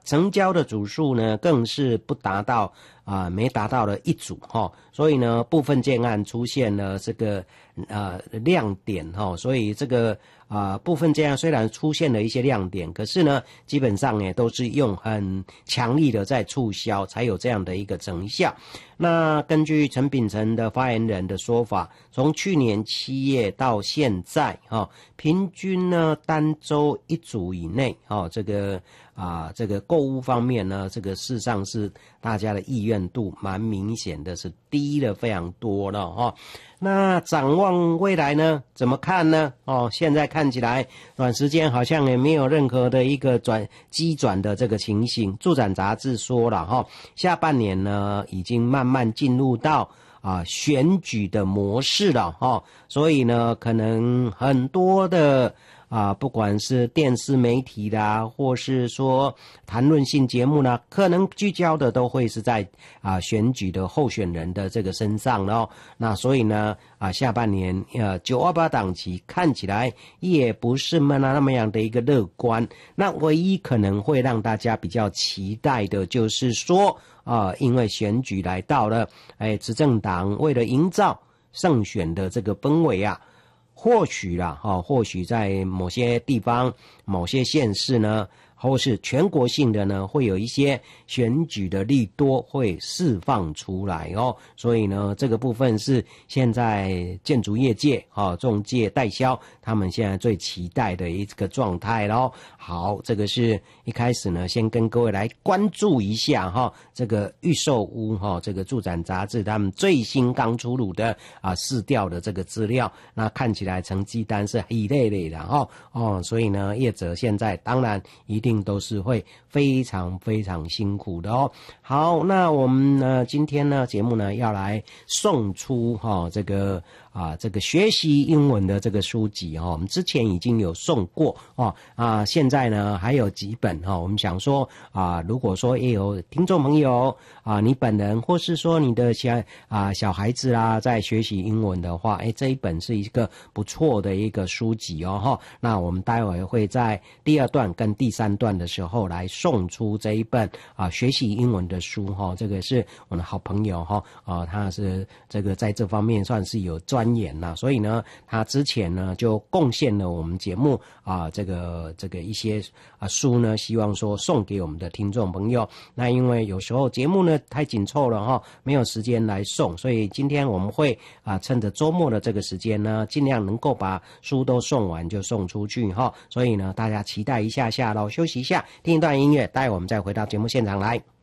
成交的组数呢更是不达到没达到了一组所以呢部分建案出现了这个亮点所以这个部分建案虽然出现了一些亮点，可是呢基本上呢都是用很强力的在促销才有这样的一个成效。那根据陈秉成的发言人的说法，从去年7月到现在平均呢单周一组以内这个购物方面呢，这个事实上是大家的意愿度蛮明显的是低了非常多了那展望未来呢怎么看呢现在看起来短时间好像也没有任何的一个机转的这个情形。住展杂志说了下半年呢已经慢慢进入到选举的模式了所以呢可能很多的不管是电视媒体啦，或是说谈论性节目啦，可能聚焦的都会是在选举的候选人的这个身上咯。那所以呢下半年928档期看起来也不是那么样的一个乐观。那唯一可能会让大家比较期待的就是说因为选举来到了执政党为了营造胜选的这个氛围或许在某些地方某些县市呢或是全国性的呢会有一些选举的利多会释放出来所以呢这个部分是现在建筑业界仲介代销他们现在最期待的一个状态咯。好，这个是一开始呢先跟各位来关注一下这个预售屋这个住展杂志他们最新刚出炉的市调的这个资料，那看起来成绩单是一类类的所以呢业者现在当然一定都是会非常非常辛苦的好，那我们呢今天呢节目呢要来送出这个学习英文的这个书籍我们之前已经有送过现在呢还有几本我们想说如果说也有听众朋友你本人或是说你的小孩子在学习英文的话这一本是一个不错的一个书籍那我们待会会在第2段跟第3段的时候来送出这一本学习英文的书这个是我的好朋友他是这个在这方面算是有钻研所以呢他之前呢就贡献了我们节目这个一些书呢，希望说送给我们的听众朋友。那因为有时候节目呢太紧凑了没有时间来送，所以今天我们会趁着周末的这个时间呢，尽量能够把书都送完就送出去所以呢大家期待一下咯，休息一下，听一段音乐，待会我们再回到节目现场来。